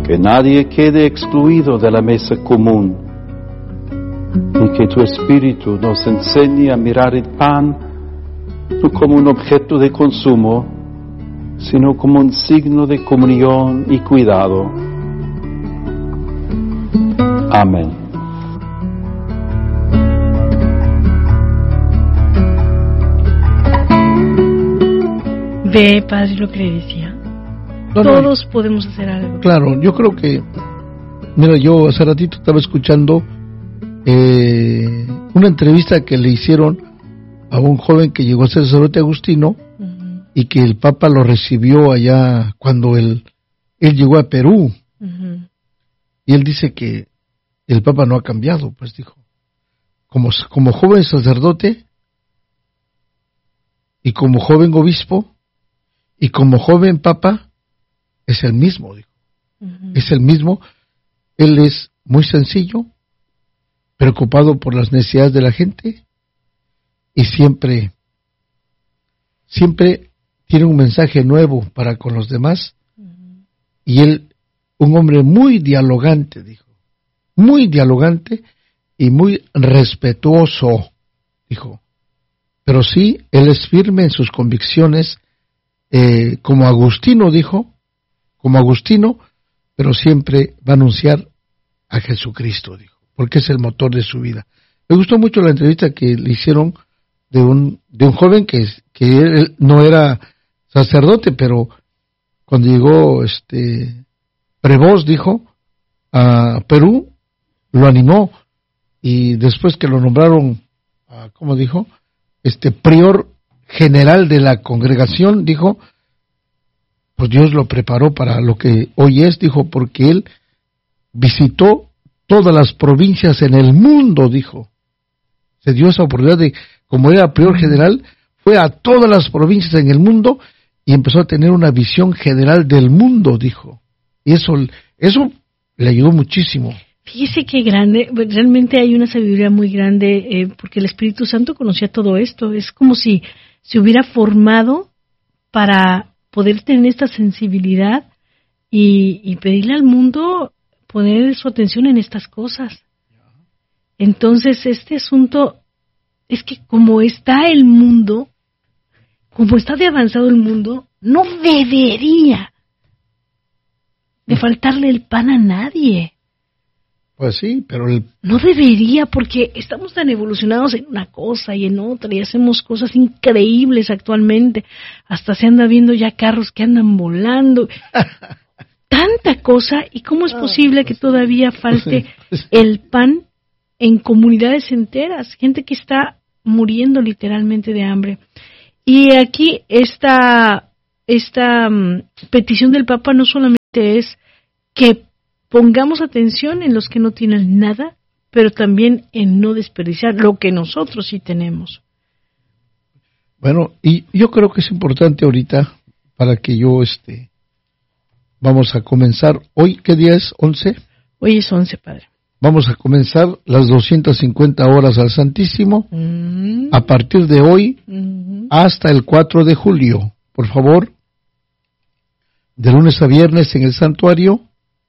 que nadie quede excluido de la mesa común, y que tu Espíritu nos enseñe a mirar el pan no como un objeto de consumo, sino como un signo de comunión y cuidado. Amén. Ve, Padre, lo que le decía. Todos podemos hacer algo. Claro, yo creo que, mira, yo hace ratito estaba escuchando una entrevista que le hicieron a un joven que llegó a ser sacerdote agustino, uh-huh, y que el Papa lo recibió allá cuando él llegó a Perú, uh-huh, y él dice que el Papa no ha cambiado, pues dijo, como joven sacerdote y como joven obispo y como joven Papa es el mismo, dijo, uh-huh, es el mismo. Él es muy sencillo, preocupado por las necesidades de la gente, y siempre tiene un mensaje nuevo para con los demás, uh-huh, y él, un hombre muy dialogante, dijo, muy dialogante y muy respetuoso, dijo, pero sí, él es firme en sus convicciones, como Agustino, dijo, como Agustino, pero siempre va a anunciar a Jesucristo, dijo, porque es el motor de su vida. Me gustó mucho la entrevista que le hicieron de un joven que él no era sacerdote, pero cuando llegó Prevost, dijo, a Perú, lo animó, y después que lo nombraron, ¿cómo dijo? Prior general de la congregación, dijo, pues Dios lo preparó para lo que hoy es, dijo, porque él visitó todas las provincias en el mundo, dijo. Se dio esa oportunidad de, como era prior general, fue a todas las provincias en el mundo y empezó a tener una visión general del mundo, dijo. Y eso le ayudó muchísimo. Fíjese qué grande, realmente hay una sabiduría muy grande, porque el Espíritu Santo conocía todo esto. Es como si se hubiera formado para poder tener esta sensibilidad y pedirle al mundo poner su atención en estas cosas. Entonces, este asunto es que como está el mundo, como está de avanzado el mundo, no debería de faltarle el pan a nadie. Pues sí, pero no debería, porque estamos tan evolucionados en una cosa y en otra, y hacemos cosas increíbles actualmente. Hasta se anda viendo ya carros que andan volando. Tanta cosa, ¿y cómo es posible que todavía falte el pan en comunidades enteras? Gente que está muriendo literalmente de hambre. Y aquí esta petición del Papa no solamente es que pongamos atención en los que no tienen nada, pero también en no desperdiciar lo que nosotros sí tenemos. Bueno, y yo creo que es importante ahorita, para que yo vamos a comenzar, hoy, ¿qué día es? ¿11? Hoy es 11, Padre. Vamos a comenzar las 250 horas al Santísimo, a partir de hoy, hasta el 4 de julio. Por favor, de lunes a viernes en el santuario,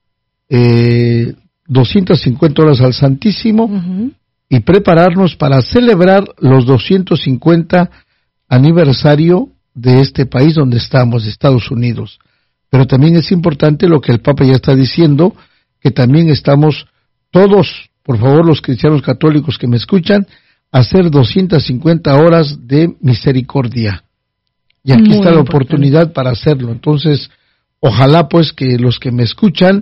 250 horas al Santísimo, y prepararnos para celebrar los 250 aniversario de este país donde estamos, Estados Unidos. Pero también es importante lo que el Papa ya está diciendo, que también estamos todos, por favor, los cristianos católicos que me escuchan, hacer 250 horas de misericordia. Y aquí está la oportunidad para hacerlo. Entonces, ojalá pues que los que me escuchan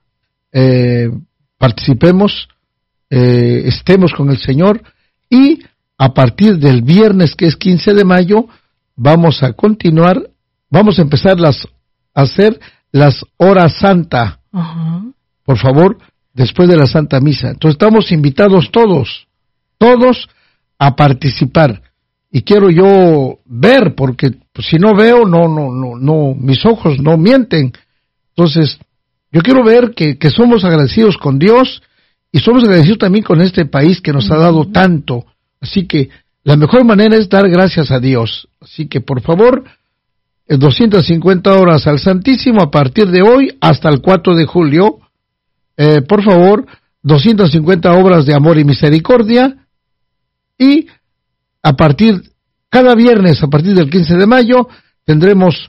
participemos, estemos con el Señor, y a partir del viernes, que es 15 de mayo, vamos a continuar, vamos a empezar a hacer las horas santa. Por favor, después de la Santa Misa. Entonces estamos invitados todos a participar. Y quiero yo ver, porque pues, si no veo, no, mis ojos no mienten. Entonces, yo quiero ver que somos agradecidos con Dios y somos agradecidos también con este país que nos ha dado tanto. Así que la mejor manera es dar gracias a Dios. Así que, por favor, 250 horas al Santísimo a partir de hoy hasta el 4 de julio. Por favor, 250 obras de amor y misericordia. Y cada viernes, a partir del 15 de mayo, tendremos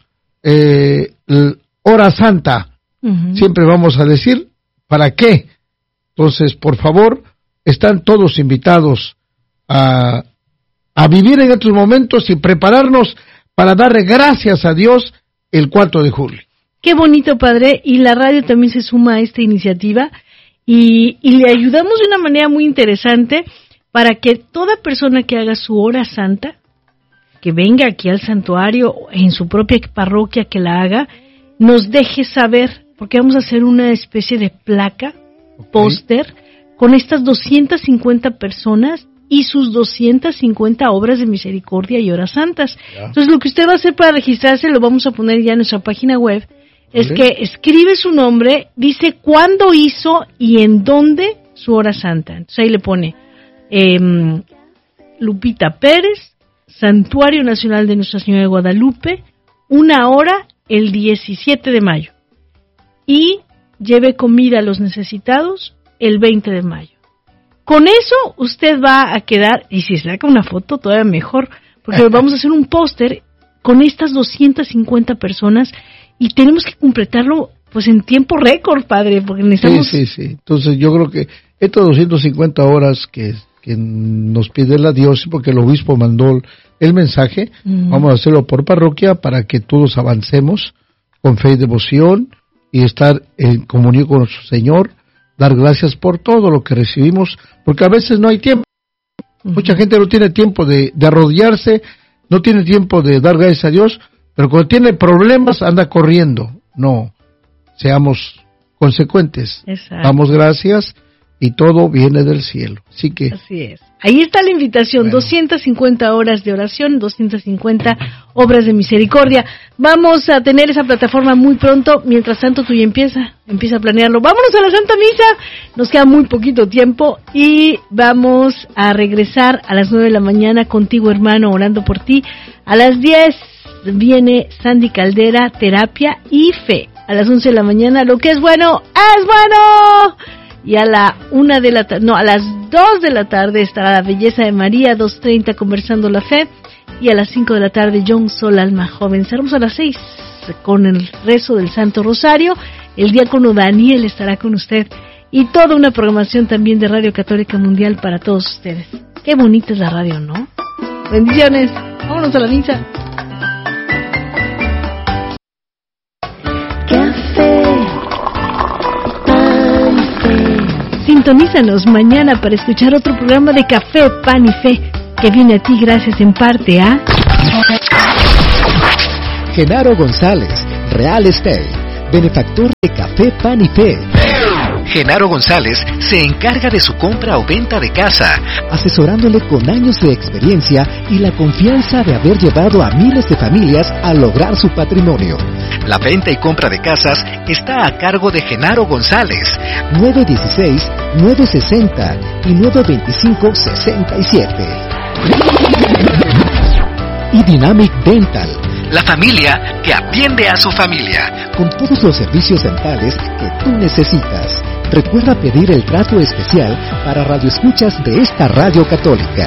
hora santa. Siempre vamos a decir para qué. Entonces, por favor, están todos invitados a vivir en estos momentos y prepararnos para darle gracias a Dios el 4 de julio. Qué bonito, Padre, y la radio también se suma a esta iniciativa y le ayudamos de una manera muy interesante para que toda persona que haga su hora santa, que venga aquí al santuario, en su propia parroquia que la haga, nos deje saber, porque vamos a hacer una especie de placa, póster, con estas 250 personas y sus 250 obras de misericordia y horas santas. Ya. Entonces, lo que usted va a hacer para registrarse, lo vamos a poner ya en nuestra página web, es que escribe su nombre, dice cuándo hizo y en dónde su hora santa. Entonces, ahí le pone Lupita Pérez, Santuario Nacional de Nuestra Señora de Guadalupe, 1 hora el 17 de mayo. Y lleve comida a los necesitados el 20 de mayo. Con eso usted va a quedar, y si saca una foto todavía mejor, porque vamos a hacer un póster con estas 250 personas y tenemos que completarlo pues en tiempo récord, Padre, porque necesitamos... Sí. Entonces yo creo que estas 250 horas que nos pide la diócesis, porque el obispo mandó el mensaje, vamos a hacerlo por parroquia para que todos avancemos con fe y devoción y estar en comunión con nuestro Señor, dar gracias por todo lo que recibimos, porque a veces no hay tiempo. Mucha gente no tiene tiempo de arrodillarse, no tiene tiempo de dar gracias a Dios, pero cuando tiene problemas anda corriendo. No, seamos consecuentes. Exacto. Damos gracias y todo viene del cielo. Así es. Ahí está la invitación, 250 horas de oración, 250 obras de misericordia. Vamos a tener esa plataforma muy pronto. Mientras tanto, tú ya empieza a planearlo. Vámonos a la Santa Misa. Nos queda muy poquito tiempo y vamos a regresar a las 9 de la mañana contigo, hermano, orando por ti. A las 10 viene Sandy Caldera, terapia y fe. A las 11 de la mañana, lo que es bueno, es bueno. Y a las 2 de la tarde estará la belleza de María, 2:30 conversando la fe, y a las 5 de la tarde John Sol, alma joven. Cerramos a las 6 con el rezo del Santo Rosario. El diácono Daniel estará con usted y toda una programación también de Radio Católica Mundial para todos ustedes. Qué bonita es la radio, ¿no? Bendiciones. Vámonos a la misa. Sintonízanos mañana para escuchar otro programa de Café, Pan y Fe, que viene a ti gracias en parte a... Genaro González, Real Estate, benefactor de Café, Pan y Fe. Genaro González se encarga de su compra o venta de casa, asesorándole con años de experiencia y la confianza de haber llevado a miles de familias a lograr su patrimonio. La venta y compra de casas está a cargo de Genaro González, 916-960 y 925-67. Y Dynamic Dental, la familia que atiende a su familia, con todos los servicios dentales que tú necesitas. Recuerda pedir el trato especial para radioescuchas de esta radio católica.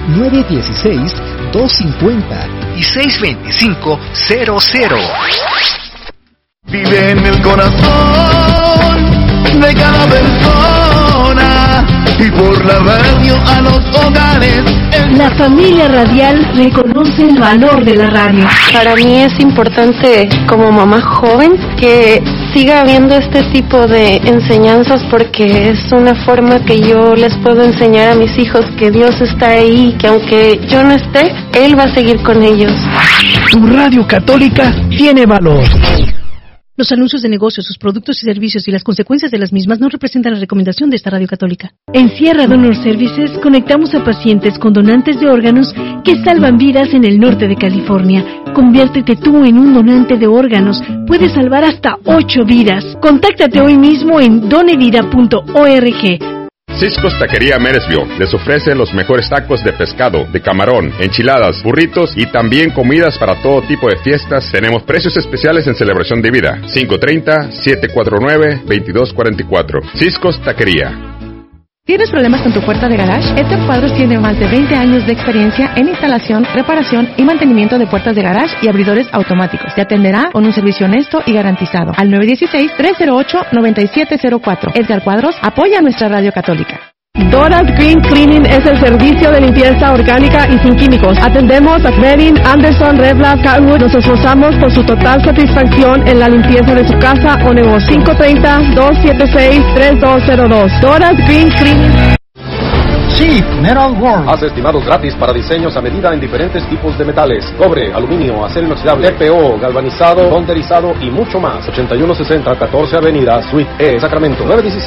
916-250 y 625-00. Vive en el corazón de cada persona y por la radio a los hogares. La familia radial reconoce el valor de la radio. Para mí es importante, como mamá joven, que siga habiendo este tipo de enseñanzas, porque es una forma que yo les puedo enseñar a mis hijos que Dios está ahí, que aunque yo no esté, Él va a seguir con ellos. Tu radio católica tiene valor. Los anuncios de negocios, sus productos y servicios y las consecuencias de las mismas no representan la recomendación de esta radio católica. En Sierra Donor Services conectamos a pacientes con donantes de órganos que salvan vidas en el norte de California. Conviértete tú en un donante de órganos. Puedes salvar hasta 8 vidas. Contáctate hoy mismo en donevida.org. Cisco's Taquería Meresville les ofrece los mejores tacos de pescado, de camarón, enchiladas, burritos y también comidas para todo tipo de fiestas. Tenemos precios especiales en celebración de vida. 530-749-2244. Cisco's Taquería. ¿Tienes problemas con tu puerta de garage? Edgar Cuadros tiene más de 20 años de experiencia en instalación, reparación y mantenimiento de puertas de garage y abridores automáticos. Te atenderá con un servicio honesto y garantizado. Al 916-308-9704. Edgar Cuadros apoya a nuestra radio católica. Dora's Green Cleaning es el servicio de limpieza orgánica y sin químicos. Atendemos a Redding, Anderson, Reblas, Catwood. Nos esforzamos por su total satisfacción en la limpieza de su casa o negocio. 530-276-3202. Dora's Green Cleaning. Chief Metal World. Hace estimados gratis para diseños a medida en diferentes tipos de metales: cobre, aluminio, acero inoxidable, TPO, galvanizado, bonderizado y mucho más. 8160 14 Avenida, Suite E, Sacramento.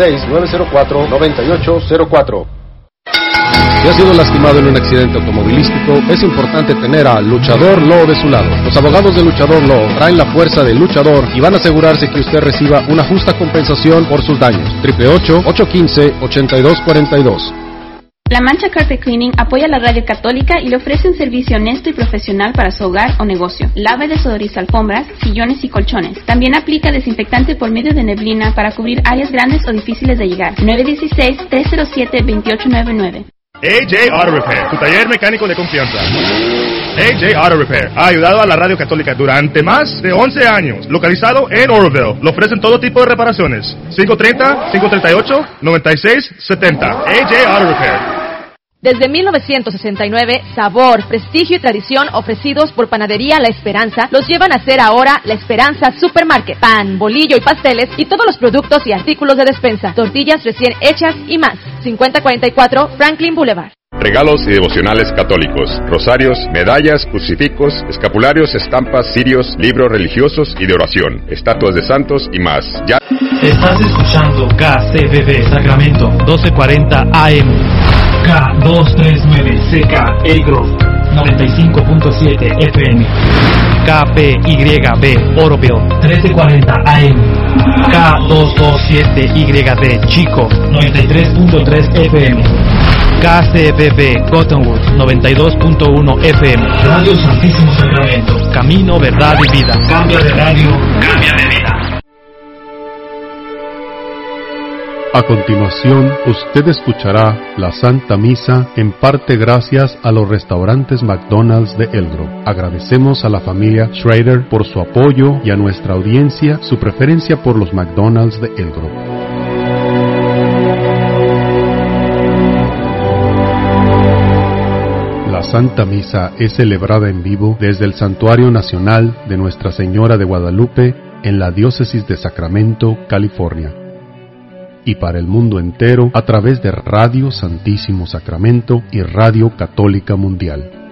916-904-9804. Si ha sido lastimado en un accidente automovilístico, es importante tener a Luchador Law de su lado. Los abogados de Luchador Law traen la fuerza del luchador y van a asegurarse que usted reciba una justa compensación por sus daños. 888-815-8242. La Mancha Carpet Cleaning apoya a la radio católica y le ofrece un servicio honesto y profesional para su hogar o negocio. Lava y desodoriza alfombras, sillones y colchones. También aplica desinfectante por medio de neblina para cubrir áreas grandes o difíciles de llegar. 916-307-2899. AJ Auto Repair, tu taller mecánico de confianza. AJ Auto Repair ha ayudado a la radio católica durante más de 11 años. Localizado en Oroville, le ofrecen todo tipo de reparaciones. 530-538-9670. AJ Auto Repair. Desde 1969, sabor, prestigio y tradición ofrecidos por Panadería La Esperanza los llevan a ser ahora La Esperanza Supermarket. Pan, bolillo y pasteles y todos los productos y artículos de despensa. Tortillas recién hechas y más. 5044 Franklin Boulevard. Regalos y devocionales católicos, rosarios, medallas, crucifijos, escapularios, estampas, cirios, libros religiosos y de oración, estatuas de santos y más. Ya. Estás escuchando KCBB Sacramento 1240 AM, K239 CK El Grove 95.7 FM, KPYB Oroville 1340 AM, K227YD Chico 93.3 FM, KCBB Cottonwood 92.1 FM. Radio Santísimo Sacramento. Camino, verdad y vida. Cambia de radio, cambia de vida. A continuación, usted escuchará la Santa Misa en parte gracias a los restaurantes McDonald's de El Grove. Agradecemos a la familia Schrader por su apoyo y a nuestra audiencia su preferencia por los McDonald's de El Grove. La Santa Misa es celebrada en vivo desde el Santuario Nacional de Nuestra Señora de Guadalupe en la Diócesis de Sacramento, California, y para el mundo entero a través de Radio Santísimo Sacramento y Radio Católica Mundial.